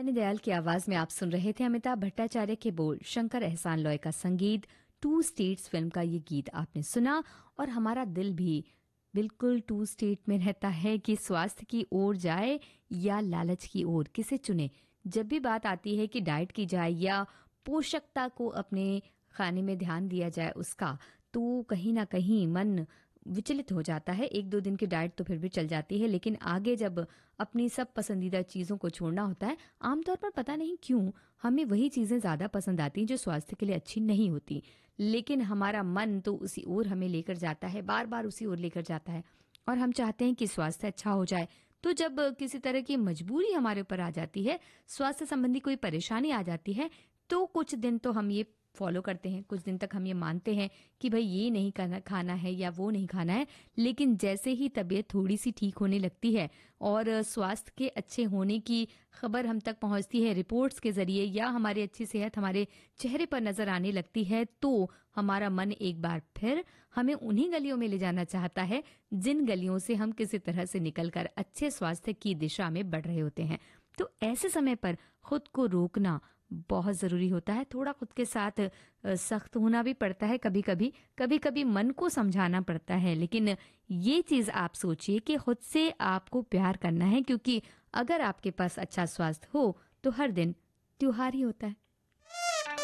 सन्नी दयाल की आवाज में आप सुन रहे थे अमिताभ भट्टाचार्य के बोल, शंकर एहसान लॉय का संगीत। टू स्टेट्स फिल्म का ये गीत आपने सुना और हमारा दिल भी बिल्कुल टू स्टेट में रहता है कि स्वास्थ्य की ओर जाए या लालच की ओर, किसे चुने। जब भी बात आती है कि डाइट की जाए या पोषकता को अपने खाने में ध्यान दिया जाए उसका, तो कहीं ना कहीं मन विचलित हो जाता है। एक दो दिन की डाइट तो फिर भी चल जाती है, लेकिन आगे जब अपनी सब पसंदीदा चीज़ों को छोड़ना होता है, आमतौर पर पता नहीं क्यों हमें वही चीज़ें ज़्यादा पसंद आती हैं जो स्वास्थ्य के लिए अच्छी नहीं होती। लेकिन हमारा मन तो उसी ओर हमें लेकर जाता है, बार बार उसी ओर लेकर जाता है और हम चाहते हैं कि स्वास्थ्य अच्छा हो जाए। तो जब किसी तरह की मजबूरी हमारे ऊपर आ जाती है, स्वास्थ्य संबंधी कोई परेशानी आ जाती है, तो कुछ दिन तो हम ये फॉलो करते हैं, कुछ दिन तक हम ये मानते हैं कि भाई ये नहीं खाना है या वो नहीं खाना है। लेकिन जैसे ही तबीयत थोड़ी सी ठीक होने लगती है और स्वास्थ्य के अच्छे होने की खबर हम तक पहुंचती है रिपोर्ट्स के जरिए, या हमारी अच्छी सेहत हमारे चेहरे पर नजर आने लगती है, तो हमारा मन एक बार फिर हमें उन्हीं गलियों में ले जाना चाहता है जिन गलियों से हम किसी तरह से निकलकर अच्छे स्वास्थ्य की दिशा में बढ़ रहे होते हैं। तो ऐसे समय पर खुद को रोकना बहुत ज़रूरी होता है। थोड़ा खुद के साथ सख्त होना भी पड़ता है, कभी कभी कभी कभी मन को समझाना पड़ता है। लेकिन ये चीज़ आप सोचिए कि खुद से आपको प्यार करना है, क्योंकि अगर आपके पास अच्छा स्वास्थ्य हो तो हर दिन त्योहार ही होता है।